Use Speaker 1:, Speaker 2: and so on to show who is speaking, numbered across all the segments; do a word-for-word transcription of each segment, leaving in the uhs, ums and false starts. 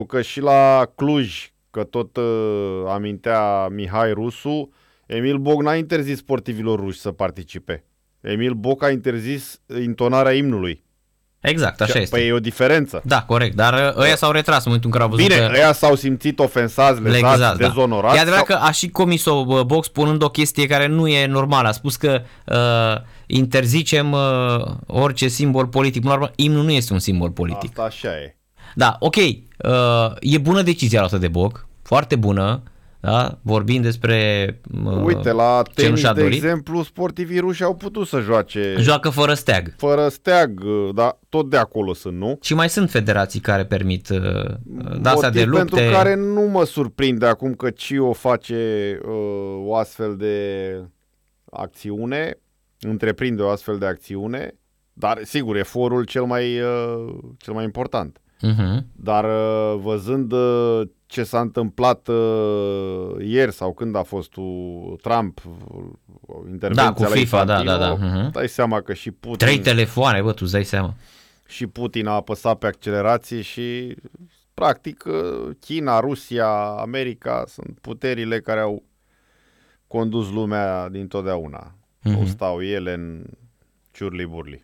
Speaker 1: că și la Cluj, că tot uh, amintea Mihai Rusu, Emil Boc n-a interzis sportivilor ruși să participe. Emil Boc a interzis intonarea imnului.
Speaker 2: Exact, așa
Speaker 1: și,
Speaker 2: este.
Speaker 1: Păi e o diferență.
Speaker 2: Da, corect, dar ăia s-au retras în momentul în care au văzut
Speaker 1: Bine,
Speaker 2: că...
Speaker 1: ăia s-au simțit ofensați, lezați,
Speaker 2: exact,
Speaker 1: dezonorați.
Speaker 2: Da. E adevărat
Speaker 1: sau...
Speaker 2: că a și comis-o Boc spunând o chestie care nu e normală. A spus că uh, interzicem uh, orice simbol politic. Până la urmă, imnul nu este un simbol politic.
Speaker 1: Asta așa e.
Speaker 2: Da, ok. Uh, e bună decizia luată de Boc, foarte bună. Da? Vorbind despre uh,
Speaker 1: Uite, la tenis, de
Speaker 2: dorit.
Speaker 1: exemplu, sportivii ruși au putut să joace...
Speaker 2: Joacă fără steag.
Speaker 1: Fără steag, dar tot de acolo sunt, nu?
Speaker 2: Și mai sunt federații care permit uh, de-astea de lupte.
Speaker 1: Pentru care nu mă surprinde acum că C I O face uh, o astfel de acțiune, întreprinde o astfel de acțiune, dar sigur e forul cel mai, uh, cel mai important.
Speaker 2: Uh-huh.
Speaker 1: Dar uh, văzând uh, ce s-a întâmplat uh, ieri sau când a fost uh, Trump, uh, intervenția
Speaker 2: da, cu
Speaker 1: la
Speaker 2: FIFA, da,
Speaker 1: Infantino,
Speaker 2: da, da. Uh-huh.
Speaker 1: dai seama că și Putin...
Speaker 2: Trei telefoane, bă, tu îți dai seama.
Speaker 1: Și Putin a apăsat pe accelerație și practic China, Rusia, America sunt puterile care au condus lumea dintotdeauna. Mm-hmm. Nu stau ele în ciurli-burli.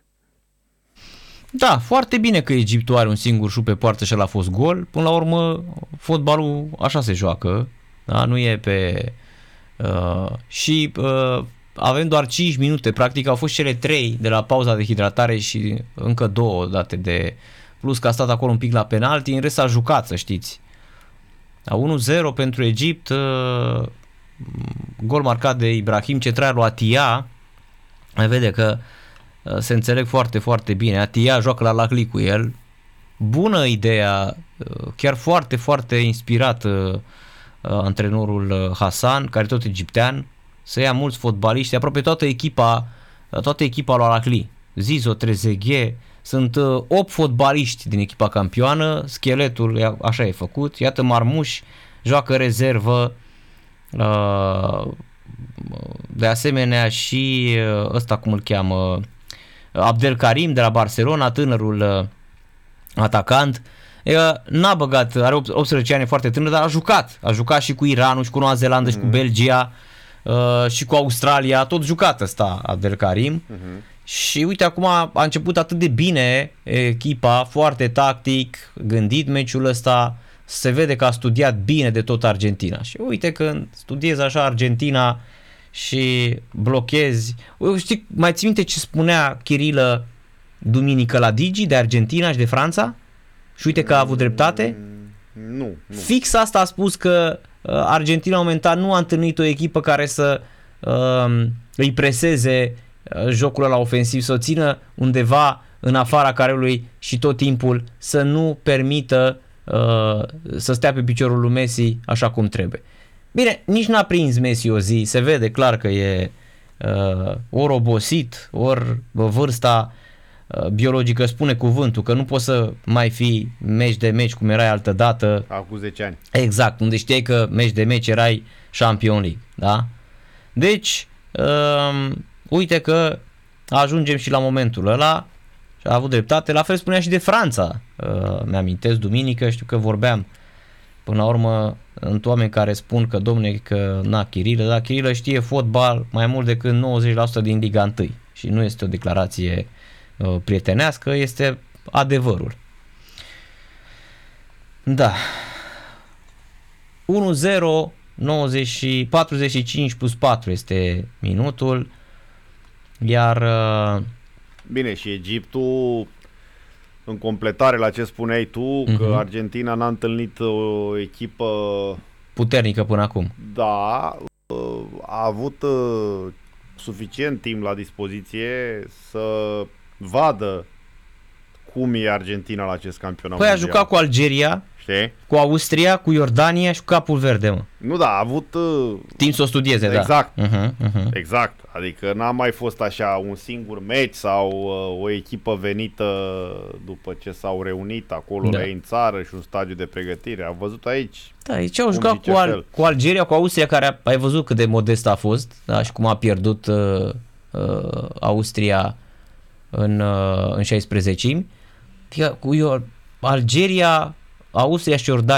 Speaker 2: Da, foarte bine că Egiptul are un singur șut pe poartă și ăla a fost gol. Până la urmă, fotbalul așa se joacă. Da? Nu e pe... Uh, și uh, avem doar cinci minute. Practic au fost cele trei de la pauza de hidratare și încă două date de... Plus că a stat acolo un pic la penalti. În rest s-a jucat, să știți. La unu zero pentru Egipt. Uh, gol marcat de Ibrahim, centrarea lui Atia. Mai vede că se înțeleg foarte, foarte bine. Atia joacă la Lacli cu el. Bună ideea, chiar foarte, foarte inspirat antrenorul Hasan, care tot egiptean, să ia mulți fotbaliști, aproape toată echipa, toată echipa lui Lacli. Zizo, Trezeguet, sunt opt fotbaliști din echipa campioană, scheletul așa e făcut. Iată Marmuș joacă rezervă, de asemenea și ăsta cum îl cheamă, Abdelkarim de la Barcelona, tânărul uh, atacant. Uh, n-a băgat, are optsprezece ani, foarte tânăr, dar a jucat. A jucat și cu Iranul, și cu Noua Zeelandă, mm-hmm. și cu Belgia, uh, și cu Australia. Tot jucat ăsta Abdelkarim. Mm-hmm. Și uite, acum a început atât de bine echipa, foarte tactic, gândit meciul ăsta. Se vede că a studiat bine de tot Argentina. Și uite, când studiezi așa Argentina și blochezi. Știi, mai ții minte ce spunea Chirilă duminică la Digi de Argentina și de Franța? Și uite că a avut dreptate?
Speaker 1: Nu, nu.
Speaker 2: Fix asta a spus, că uh, Argentina momentan nu a întâlnit o echipă care să uh, îi preseze uh, jocul la ofensiv, să o țină undeva în afara careului și tot timpul să nu permită uh, să stea pe piciorul lui Messi așa cum trebuie. Bine, nici n-a prins Messi o zi, se vede clar că e uh, ori obosit, ori vârsta uh, biologică spune cuvântul, că nu poți să mai fii meci de meci cum erai altă dată.
Speaker 1: Acum zece ani.
Speaker 2: Exact, unde știai că meci de meci erai Champions League, da? Deci, uh, uite că ajungem și la momentul ăla și a avut dreptate. La fel spunea și de Franța, uh, mi-amintesc duminică, știu că vorbeam. Până la urmă, sunt oameni care spun că, domne, că na, Chirilă, dar Chirilă știe fotbal mai mult decât nouăzeci la sută din Liga unu și nu este o declarație uh, prietenească, este adevărul. Da. unu zero, nouăzeci, patruzeci și cinci plus patru este minutul, iar... Uh,
Speaker 1: Bine, și Egiptul, în completare la ce spuneai tu, uh-huh. că Argentina n-a întâlnit o echipă
Speaker 2: puternică până acum.
Speaker 1: Da, a avut suficient timp la dispoziție să vadă cum e Argentina la acest campionat
Speaker 2: mondial.
Speaker 1: Păi
Speaker 2: a jucat cu Algeria,
Speaker 1: știi?
Speaker 2: Cu Austria, cu Iordania și cu Capul Verde, mă.
Speaker 1: Nu, da, a avut
Speaker 2: timp să o studieze,
Speaker 1: exact,
Speaker 2: da. Uh-huh, uh-huh.
Speaker 1: Exact. Adică n-a mai fost așa un singur meci sau uh, o echipă venită după ce s-au reunit acolo
Speaker 2: da.
Speaker 1: la ei în țară și un stadiu de pregătire. Au văzut aici.
Speaker 2: Da, aici au jucat cu, Al- cu Algeria, cu Austria, care ai văzut cât de modest a fost, da, și cum a pierdut uh, uh, Austria în, uh, în șaisprezecimi. Adică cu Algeria Austria și Iordania